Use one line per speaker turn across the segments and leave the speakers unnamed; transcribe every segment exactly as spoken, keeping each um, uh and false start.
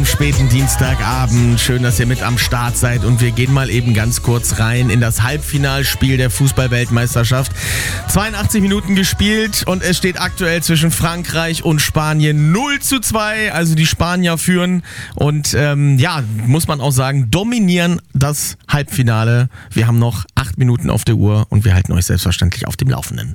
diesem späten Dienstagabend. Schön, dass ihr mit am Start seid und wir gehen mal eben ganz kurz rein in das Halbfinalspiel der Fußball-Weltmeisterschaft. zweiundachtzig Minuten gespielt und es steht aktuell zwischen Frankreich und Spanien null zu zwei. Also die Spanier führen und ähm, ja, muss man auch sagen, dominieren das Halbfinale. Wir haben noch acht Minuten auf der Uhr und wir halten euch selbstverständlich auf dem Laufenden.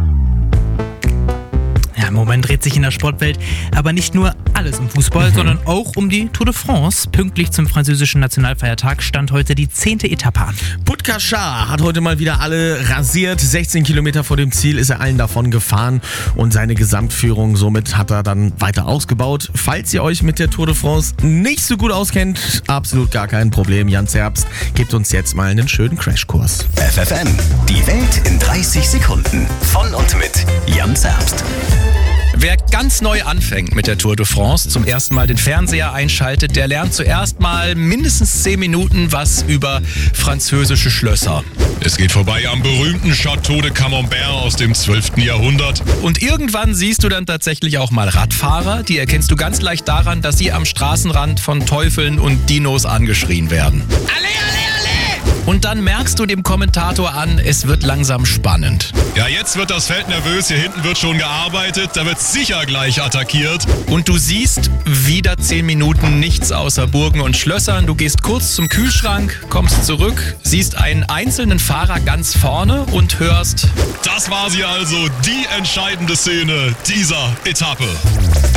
Ja, im Moment dreht sich in der Sportwelt aber nicht nur alles um Fußball, mhm. sondern auch um die Tour de France. Pünktlich zum französischen Nationalfeiertag stand heute die zehnte Etappe an.
Pogačar hat heute mal wieder alle rasiert. sechzehn Kilometer vor dem Ziel ist er allen davon gefahren und seine Gesamtführung somit hat er dann weiter ausgebaut. Falls ihr euch mit der Tour de France nicht so gut auskennt, absolut gar kein Problem. Jan Zerbst gibt uns jetzt mal einen schönen Crashkurs.
F F M, die Welt in dreißig Sekunden. Von und mit Jan Zerbst.
Wer ganz neu anfängt mit der Tour de France, zum ersten Mal den Fernseher einschaltet, der lernt zuerst mal mindestens zehn Minuten was über französische Schlösser.
Es geht vorbei am berühmten Château de Camembert aus dem zwölften Jahrhundert.
Und irgendwann siehst du dann tatsächlich auch mal Radfahrer. Die erkennst du ganz leicht daran, dass sie am Straßenrand von Teufeln und Dinos angeschrien werden. Alle, alle, alle! Und dann merkst du dem Kommentator an, es wird langsam spannend.
Ja, jetzt wird das Feld nervös, hier hinten wird schon gearbeitet, da wird sicher gleich attackiert.
Und du siehst wieder zehn Minuten nichts außer Burgen und Schlössern. Du gehst kurz zum Kühlschrank, kommst zurück, siehst einen einzelnen Fahrer ganz vorne und hörst:
Das war sie also, die entscheidende Szene dieser Etappe.